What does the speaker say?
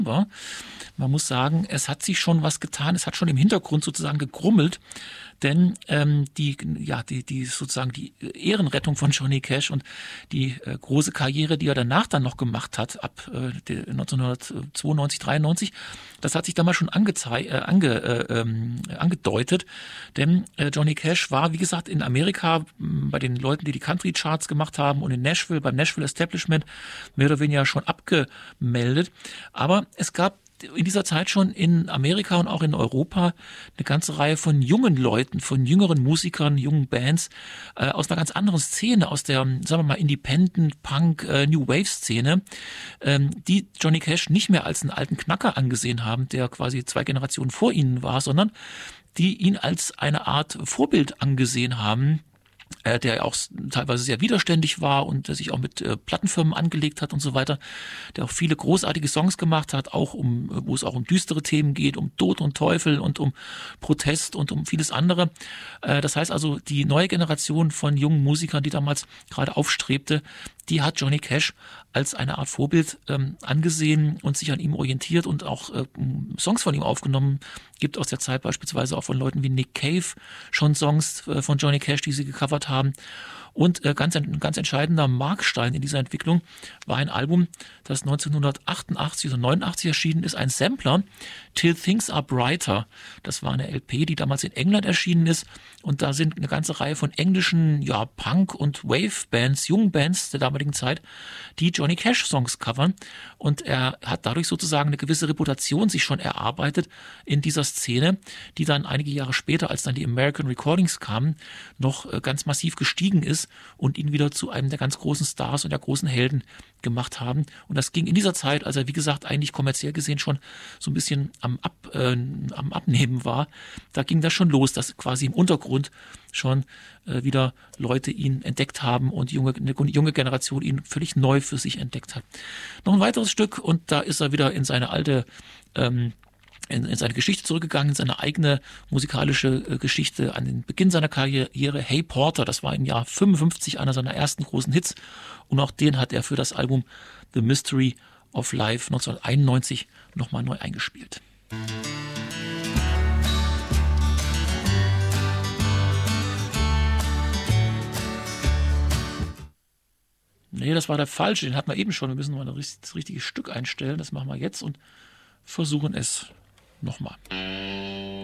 war. Man muss sagen, es hat sich schon was getan, es hat schon im Hintergrund sozusagen gegrummelt, denn die sozusagen die Ehrenrettung von Johnny Cash und die große Karriere, die er danach dann noch gemacht hat, ab 1992, 93, das hat sich damals schon angedeutet, denn Johnny Cash war, wie gesagt, in Amerika bei den Leuten, die Country Charts gemacht haben und in Nashville, beim Nashville Establishment mehr oder weniger schon abgemeldet, aber es gab in dieser Zeit schon in Amerika und auch in Europa eine ganze Reihe von jungen Leuten, von jüngeren Musikern, jungen Bands aus einer ganz anderen Szene, aus der, sagen wir mal, Independent Punk New Wave Szene, die Johnny Cash nicht mehr als einen alten Knacker angesehen haben, der quasi 2 Generationen vor ihnen war, sondern die ihn als eine Art Vorbild angesehen haben, der auch teilweise sehr widerständig war und der sich auch mit Plattenfirmen angelegt hat und so weiter, der auch viele großartige Songs gemacht hat, auch wo es auch um düstere Themen geht, um Tod und Teufel und um Protest und um vieles andere. Das heißt also, die neue Generation von jungen Musikern, die damals gerade aufstrebte, die hat Johnny Cash als eine Art Vorbild angesehen und sich an ihm orientiert und auch Songs von ihm aufgenommen. Gibt aus der Zeit beispielsweise auch von Leuten wie Nick Cave schon Songs von Johnny Cash, die sie gecovert haben. Und ganz entscheidender Markstein in dieser Entwicklung war ein Album, das 1988 oder 89 erschienen ist, ein Sampler, Till Things Are Brighter. Das war eine LP, die damals in England erschienen ist. Und da sind eine ganze Reihe von englischen Punk- und Wave-Bands, jungen Bands der damaligen Zeit, die Johnny Cash-Songs covern. Und er hat dadurch sozusagen eine gewisse Reputation sich schon erarbeitet in dieser Szene, die dann einige Jahre später, als dann die American Recordings kamen, noch ganz massiv gestiegen ist und ihn wieder zu einem der ganz großen Stars und der großen Helden gemacht haben. Und das ging in dieser Zeit, als er, wie gesagt, eigentlich kommerziell gesehen schon so ein bisschen am Abnehmen war. Da ging das schon los, dass quasi im Untergrund schon wieder Leute ihn entdeckt haben und eine junge Generation ihn völlig neu für sich entdeckt hat. Noch ein weiteres Stück und da ist er wieder in seine alte in seine Geschichte zurückgegangen, in seine eigene musikalische Geschichte an den Beginn seiner Karriere. Hey Porter, das war im Jahr 55 einer seiner ersten großen Hits und auch den hat er für das Album The Mystery of Life 1991 nochmal neu eingespielt. Nee, das war der falsche, den hatten wir eben schon. Wir müssen mal das richtige Stück einstellen. Das machen wir jetzt und versuchen es nochmal.